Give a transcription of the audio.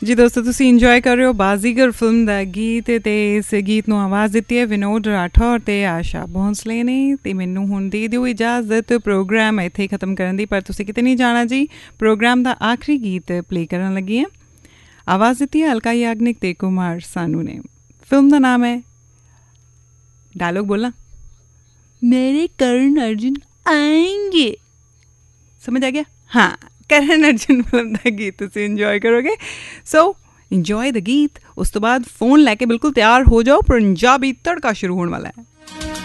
ਜੀ ਦੋਸਤੋ, ਤੁਸੀਂ ਇੰਜੋਏ ਕਰ ਰਹੇ ਹੋ ਬਾਜ਼ੀਗਰ ਫਿਲਮ ਦਾ ਗੀਤ ਅਤੇ ਇਸ ਗੀਤ ਨੂੰ ਆਵਾਜ਼ ਦਿੱਤੀ ਹੈ ਵਿਨੋਦ ਰਾਠੌਰ ਅਤੇ ਆਸ਼ਾ ਭੋਂਸਲੇ ਨੇ। ਅਤੇ ਮੈਨੂੰ ਹੁਣ ਦੇ ਦਿਓ ਇਜਾਜ਼ਤ ਪ੍ਰੋਗਰਾਮ ਇੱਥੇ ਹੀ ਖ਼ਤਮ ਕਰਨ ਦੀ, ਪਰ ਤੁਸੀਂ ਕਿਤੇ ਨਹੀਂ ਜਾਣਾ ਜੀ। ਪ੍ਰੋਗਰਾਮ ਦਾ ਆਖਰੀ ਗੀਤ ਪਲੇ ਕਰਨ ਲੱਗੀ ਹਾਂ। ਆਵਾਜ਼ ਦਿੱਤੀ ਹੈ ਅਲਕਾ ਯਾਗਨਿਕ ਅਤੇ ਕੁਮਾਰ ਸਾਨੂ ਨੇ। ਫਿਲਮ ਦਾ ਨਾਮ ਹੈ, ਡਾਇਲੋਗ ਬੋਲਾਂ, ਮੇਰੇ ਕਰਨ ਅਰਜੁਨ ਆਏਂਗੇ। ਸਮਝ ਆ ਗਿਆ? ਹਾਂ, ਕਰਨ ਅਰਜੁਨ ਫਿਲਮ ਦਾ ਗੀਤ ਤੁਸੀਂ ਇੰਜੋਏ ਕਰੋਗੇ। ਸੋ ਇੰਜੋਏ ਦਾ ਗੀਤ। ਉਸ ਤੋਂ ਬਾਅਦ ਫ਼ੋਨ ਲੈ ਕੇ ਬਿਲਕੁਲ ਤਿਆਰ ਹੋ ਜਾਓ, ਪੰਜਾਬੀ ਤੜਕਾ ਸ਼ੁਰੂ ਹੋਣ ਵਾਲਾ ਹੈ।